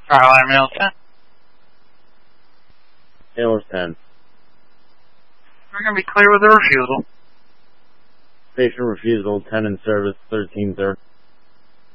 Starline Mail 10. Taylor 10. We're going to be clear with the refusal. Station refusal, 10 in service, 13, sir.